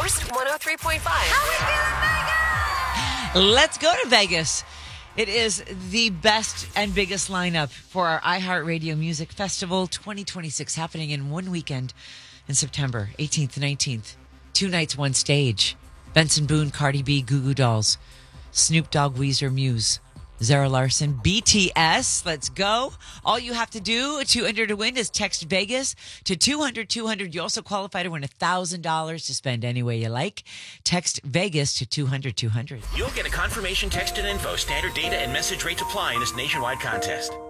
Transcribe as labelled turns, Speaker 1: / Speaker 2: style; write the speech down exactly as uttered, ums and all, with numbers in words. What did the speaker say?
Speaker 1: Coast one oh three point five.
Speaker 2: Let's go to Vegas. It is the best and biggest lineup for our iHeartRadio Music Festival twenty twenty-six, happening in one weekend in September, eighteenth to nineteenth. Two nights, one stage. Benson Boone, Cardi B, Goo Goo Dolls, Snoop Dogg, Weezer, Muse, Zara Larson, B T S. Let's go. All you have to do to enter to win is text Vegas to two hundred two hundred. You also qualify to win one thousand dollars to spend any way you like. Text Vegas to two hundred two hundred.
Speaker 3: You'll get a confirmation text and info. Standard data and message rates apply in this nationwide contest.